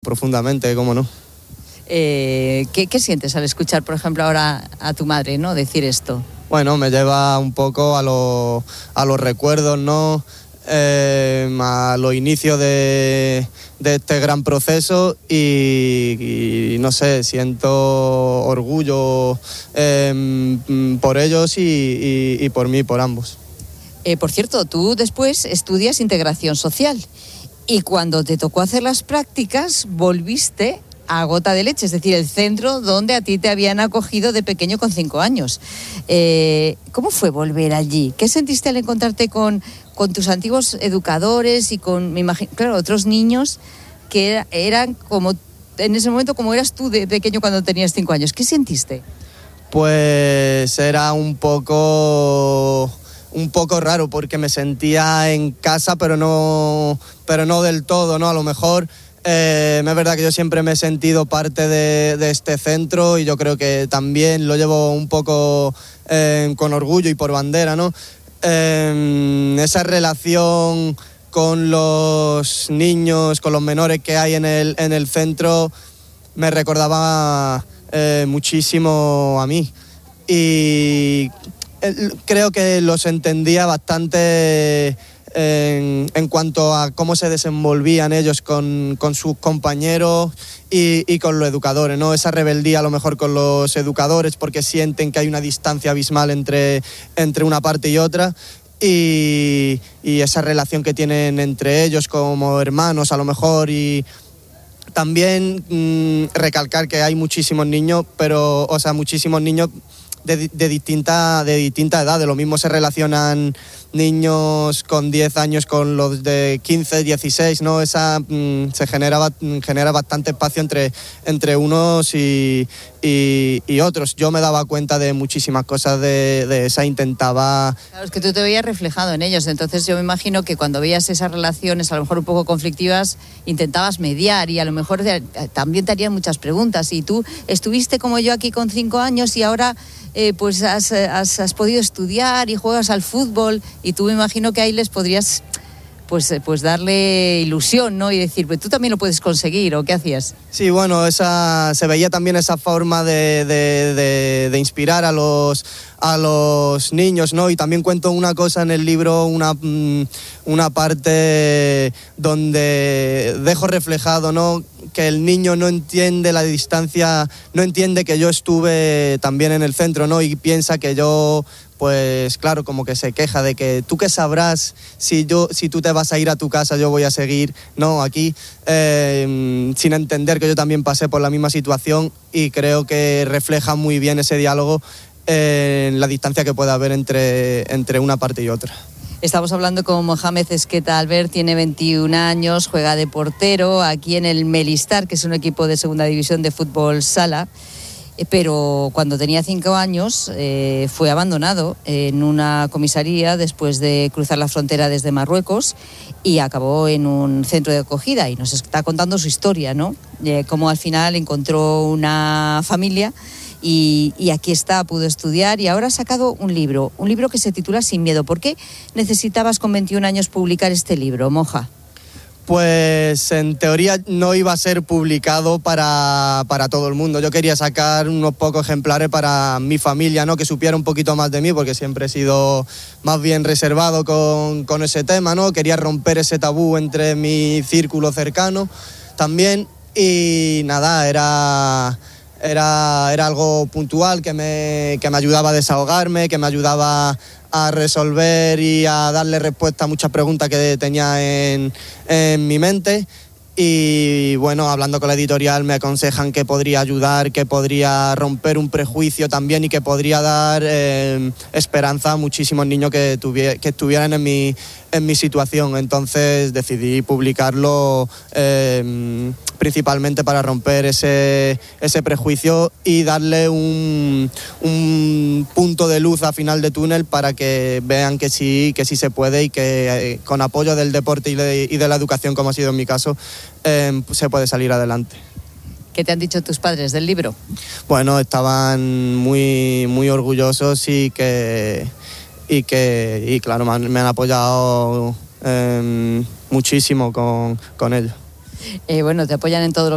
profundamente, cómo no. ¿Qué sientes al escuchar, por ejemplo, ahora a tu madre, ¿no?, decir esto? Bueno, me lleva un poco a los recuerdos, ¿no? A los inicios de este gran proceso y no sé, siento orgullo por ellos y por mí, por ambos. Por cierto, tú después estudias integración social y cuando te tocó hacer las prácticas volviste a Gota de Leche, es decir, el centro donde a ti te habían acogido de pequeño con 5 años. ¿Cómo fue volver allí? ¿Qué sentiste al encontrarte con tus antiguos educadores y con, me imagino, claro, otros niños que eran como, en ese momento, como eras tú de pequeño cuando tenías 5 años? ¿Qué sentiste? Pues era un poco raro porque me sentía en casa, pero no del todo, ¿no? A lo mejor es verdad que yo siempre me he sentido parte de este centro y yo creo que también lo llevo un poco con orgullo y por bandera, ¿no? Esa relación con los niños, con los menores que hay en el centro me recordaba muchísimo a mí y creo que los entendía bastante en cuanto a cómo se desenvolvían ellos con sus compañeros y con los educadores, ¿no? Esa rebeldía a lo mejor con los educadores porque sienten que hay una distancia abismal entre una parte y otra y esa relación que tienen entre ellos como hermanos a lo mejor y también recalcar que hay muchísimos niños, muchísimos niños de distinta edad. De lo mismo se relacionan niños con 10 años con los de 15, 16, ¿no? Se genera bastante espacio entre unos y otros. Yo me daba cuenta de muchísimas cosas de esa, intentaba... Claro, es que tú te veías reflejado en ellos, entonces yo me imagino que cuando veías esas relaciones a lo mejor un poco conflictivas, intentabas mediar y a lo mejor también te harían muchas preguntas. Y tú estuviste como yo aquí con 5 años y ahora pues has podido estudiar y juegas al fútbol y tú me imagino que ahí les podrías pues darle ilusión, ¿no? Y decir, pues tú también lo puedes conseguir, ¿o qué hacías? Sí, bueno, se veía también esa forma de inspirar a los niños, ¿no? Y también cuento una cosa en el libro, una parte donde dejo reflejado, ¿no?, que el niño no entiende la distancia, no entiende que yo estuve también en el centro, ¿no? Y piensa que yo, pues claro, como que se queja de que tú qué sabrás si tú te vas a ir a tu casa, yo voy a seguir, no, aquí, sin entender que yo también pasé por la misma situación y creo que refleja muy bien ese diálogo en la distancia que puede haber entre una parte y otra. Estamos hablando con Mohamed Esqueta Albert, tiene 21 años, juega de portero aquí en el Melistar, que es un equipo de segunda división de fútbol sala, pero cuando tenía 5 años fue abandonado en una comisaría después de cruzar la frontera desde Marruecos y acabó en un centro de acogida y nos está contando su historia, ¿no? Cómo al final encontró una familia y aquí está, pudo estudiar y ahora ha sacado un libro que se titula Sin miedo. ¿Por qué necesitabas con 21 años publicar este libro, Moja? Pues en teoría no iba a ser publicado para todo el mundo. Yo quería sacar unos pocos ejemplares para mi familia, ¿no?, que supiera un poquito más de mí, porque siempre he sido más bien reservado con ese tema, ¿no? Quería romper ese tabú entre mi círculo cercano también y nada, era algo puntual que me ayudaba a desahogarme, que me ayudaba a resolver y a darle respuesta a muchas preguntas que tenía en mi mente. Y bueno, hablando con la editorial me aconsejan que podría ayudar, que podría romper un prejuicio también y que podría dar esperanza a muchísimos niños que estuvieran en mi situación. Entonces decidí publicarlo principalmente para romper ese prejuicio y darle un punto de luz al final de túnel para que vean que sí se puede y que con apoyo del deporte y de la educación, como ha sido en mi caso, se puede salir adelante. ¿Qué te han dicho tus padres del libro? Bueno, estaban muy, muy orgullosos y claro, me han apoyado muchísimo con ello. Bueno, te apoyan en todo lo